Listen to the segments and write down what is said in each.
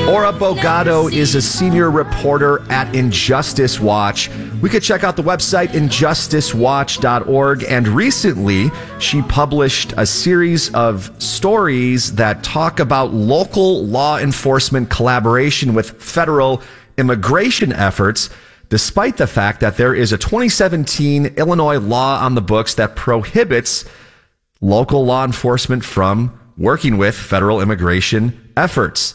Ora Bogado is a senior reporter at Injustice Watch. We could check out the website injusticewatch.org, and recently she published a series of stories that talk about local law enforcement collaboration with federal immigration efforts, despite the fact that there is a 2017 Illinois law on the books that prohibits local law enforcement from working with federal immigration efforts.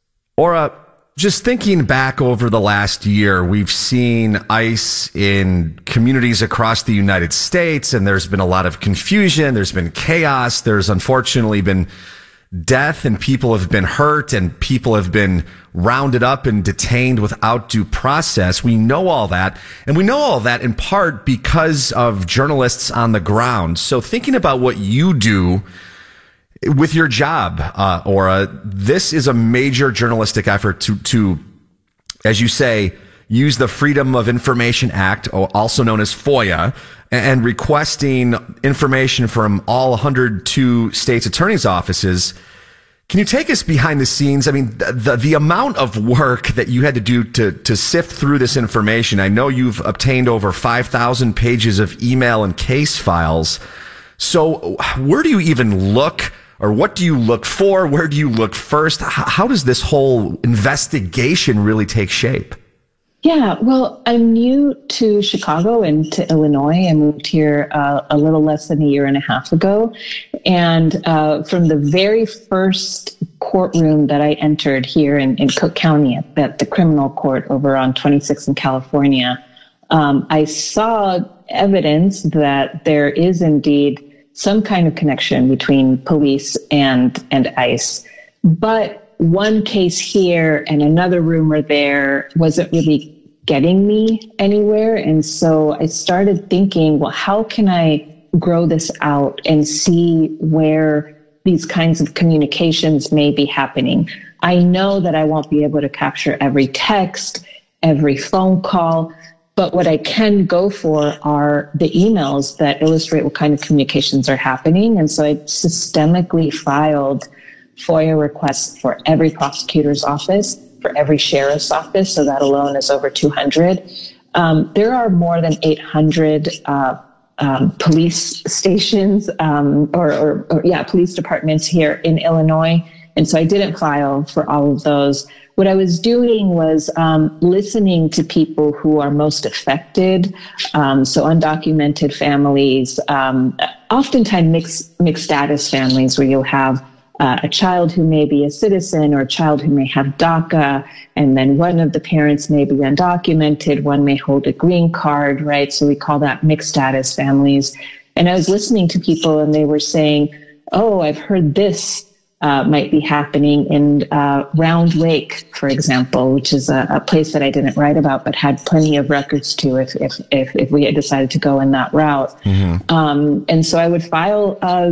Ora, just thinking back over the last year, we've seen ICE in communities across the United States, and there's been a lot of confusion. There's been chaos. There's unfortunately been death, and people have been hurt, and people have been rounded up and detained without due process. We know all that, and we know all that in part because of journalists on the ground. So thinking about what you do with your job, Ora, this is a major journalistic effort to, as you say, use the Freedom of Information Act, also known as FOIA, and requesting information from all 102 states' attorneys' offices. Can you take us behind the scenes? I mean, the amount of work that you had to do to sift through this information. I know you've obtained over 5,000 pages of email and case files. So where do you even look? Or what do you look for? Where do you look first? How does this whole investigation really take shape? Yeah, well, I'm new to Chicago and to Illinois. I moved here a little less than a year and a half ago. And from the very first courtroom that I entered here in Cook County at the criminal court over on 26th in California, I saw evidence that there is indeed some kind of connection between police and ICE. But one case here and another rumor there wasn't really getting me anywhere. And so I started thinking, well, how can I grow this out and see where these kinds of communications may be happening? I know that I won't be able to capture every text, every phone call, but what I can go for are the emails that illustrate what kind of communications are happening. And so I systemically filed FOIA requests for every prosecutor's office, for every sheriff's office. So that alone is over 200. There are more than 800 police stations police departments here in Illinois. And so I didn't file for all of those. What I was doing was listening to people who are most affected, so undocumented families, oftentimes mixed status families where you'll have a child who may be a citizen or a child who may have DACA, and then one of the parents may be undocumented, one may hold a green card, right? So we call that mixed status families. And I was listening to people and they were saying, oh, I've heard this might be happening in Round Lake, for example, which is a place that I didn't write about, but had plenty of records to if we had decided to go in that route. Mm-hmm. And so I would file, a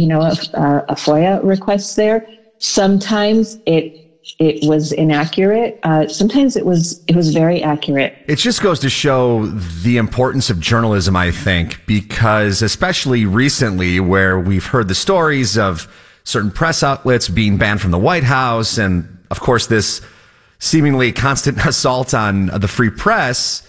FOIA request there. Sometimes it was inaccurate. Sometimes it was very accurate. It just goes to show the importance of journalism, I think, because especially recently where we've heard the stories of certain press outlets being banned from the White House, and of course this seemingly constant assault on the free press,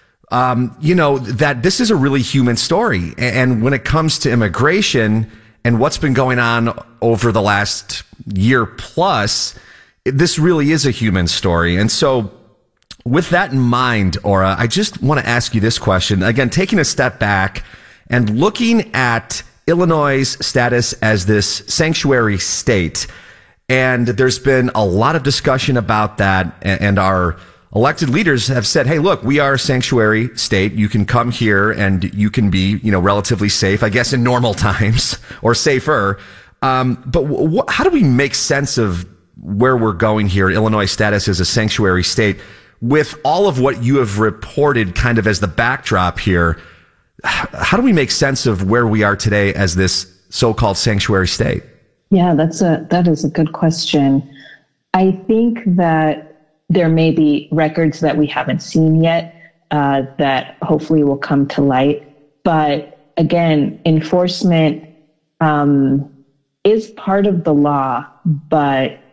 that this is a really human story. And when it comes to immigration and what's been going on over the last year plus, this really is a human story. And so with that in mind, Ora, I just want to ask you this question. Again, taking a step back and looking at Illinois' status as this sanctuary state. And there's been a lot of discussion about that. And our elected leaders have said, hey, look, we are a sanctuary state. You can come here and you can be, relatively safe, I guess, in normal times or safer. But how do we make sense of where we're going here, Illinois' status as a sanctuary state, with all of what you have reported kind of as the backdrop here? How do we make sense of where we are today as this so-called sanctuary state? Yeah, that is a good question. I think that there may be records that we haven't seen yet that hopefully will come to light. But again, enforcement is part of the law, but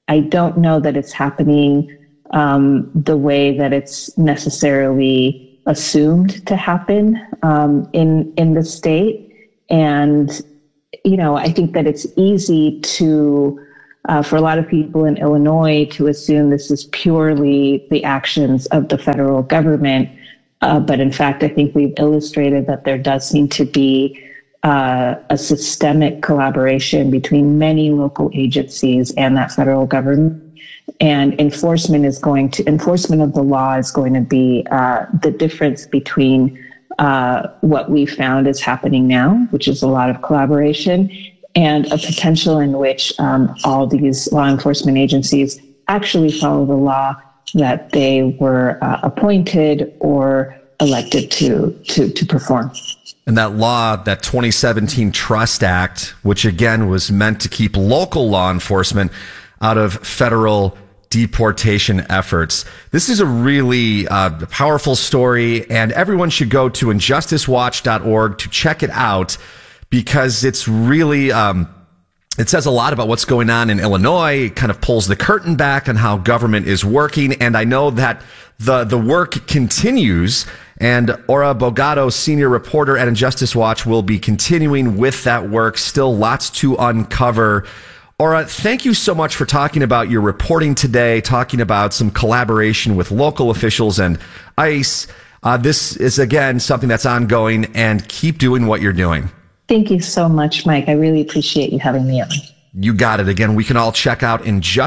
I don't know that it's happening the way that it's necessarily assumed to happen in the state. And, I think that it's easy to, for a lot of people in Illinois, to assume this is purely the actions of the federal government. But in fact, I think we've illustrated that there does seem to be a systemic collaboration between many local agencies and that federal government. And enforcement of the law is going to be the difference between what we found is happening now, which is a lot of collaboration, and a potential in which all these law enforcement agencies actually follow the law that they were appointed or elected to perform. And that law, that 2017 Trust Act, which again was meant to keep local law enforcement out of federal deportation efforts. This is a really powerful story, and everyone should go to injusticewatch.org to check it out, because it's really, it says a lot about what's going on in Illinois. It kind of pulls the curtain back on how government is working. And I know that the work continues, and Ora Bogato, senior reporter at Injustice Watch, will be continuing with that work. Still lots to uncover. Ora, thank you so much for talking about your reporting today, talking about some collaboration with local officials and ICE. This is, again, something that's ongoing, and keep doing what you're doing. Thank you so much, Mike. I really appreciate you having me on. You got it. Again, we can all check out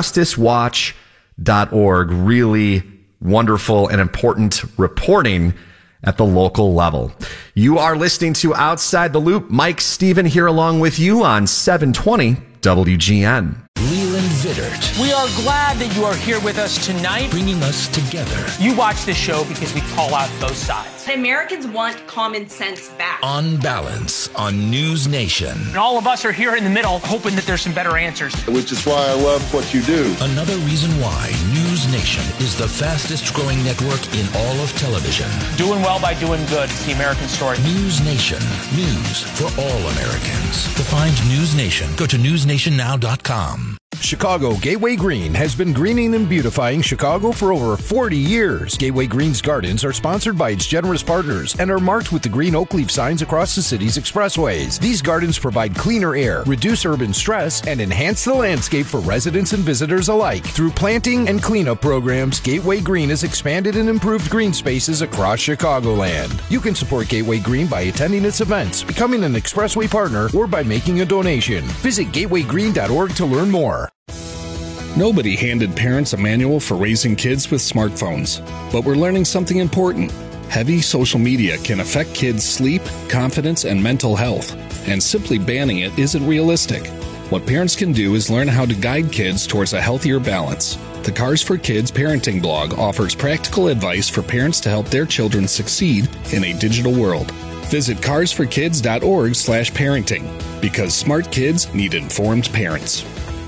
injusticewatch.org. Really wonderful and important reporting at the local level. You are listening to Outside the Loop. Mike Stephen here along with you on 720 WGN. Leland Vittert. We are glad that you are here with us tonight. Bringing us together. You watch this show because we call out both sides. Americans want common sense back. On Balance on News Nation. And all of us are here in the middle hoping that there's some better answers. Which is why I love what you do. Another reason why News Nation is the fastest growing network in all of television. Doing well by doing good. It's the American story. News Nation. News for all Americans. To find News Nation, go to newsnationnow.com. Chicago Gateway Green has been greening and beautifying Chicago for over 40 years. Gateway Green's gardens are sponsored by its generous partners and are marked with the green oak leaf signs across the city's expressways. These gardens provide cleaner air, reduce urban stress, and enhance the landscape for residents and visitors alike. Through planting and cleanup programs, Gateway Green has expanded and improved green spaces across Chicagoland. You can support Gateway Green by attending its events, becoming an expressway partner, or by making a donation. Visit gatewaygreen.org to learn more. Nobody handed parents a manual for raising kids with smartphones, but we're learning something important. Heavy social media can affect kids' sleep, confidence, and mental health, and simply banning it isn't realistic. What parents can do is learn how to guide kids towards a healthier balance. The Cars for Kids parenting blog offers practical advice for parents to help their children succeed in a digital world. Visit carsforkids.org/parenting, because smart kids need informed parents.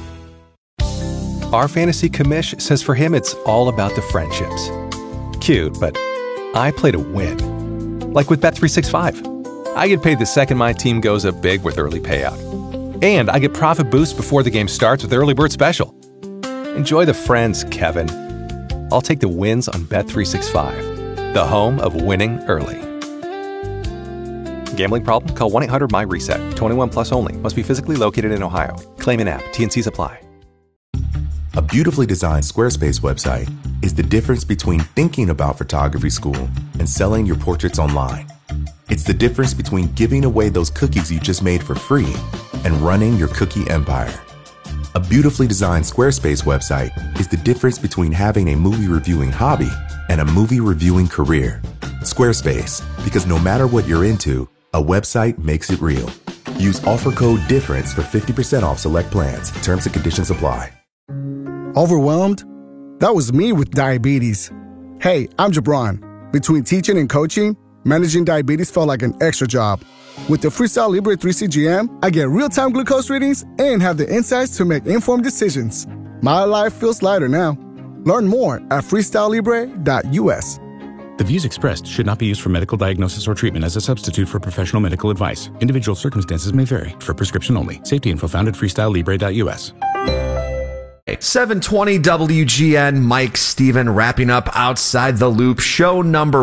Our fantasy commish says for him it's all about the friendships. Cute, but I play to win. Like with Bet365. I get paid the second my team goes up big with early payout. And I get profit boost before the game starts with Early Bird Special. Enjoy the friends, Kevin. I'll take the wins on Bet365, the home of winning early. Gambling problem? Call 1-800-MY-RESET. 21 plus only. Must be physically located in Ohio. Claim in app. T&Cs apply. A beautifully designed Squarespace website is the difference between thinking about photography school and selling your portraits online. It's the difference between giving away those cookies you just made for free and running your cookie empire. A beautifully designed Squarespace website is the difference between having a movie reviewing hobby and a movie reviewing career. Squarespace, because no matter what you're into, a website makes it real. Use offer code DIFFERENCE for 50% off select plans. Terms and conditions apply. Overwhelmed? That was me with diabetes. Hey, I'm Jabron. Between teaching and coaching, managing diabetes felt like an extra job. With the Freestyle Libre 3CGM, I get real-time glucose readings and have the insights to make informed decisions. My life feels lighter now. Learn more at freestylelibre.us. The views expressed should not be used for medical diagnosis or treatment as a substitute for professional medical advice. Individual circumstances may vary. For prescription only. Safety info found at freestylelibre.us. 720 WGN, Mike Steven, wrapping up Outside the Loop, show number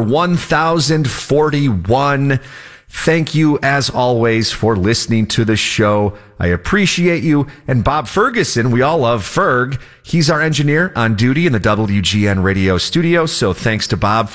1041. Thank you, as always, for listening to the show. I appreciate you. And Bob Ferguson, we all love Ferg. He's our engineer on duty in the WGN radio studio. So thanks to Bob for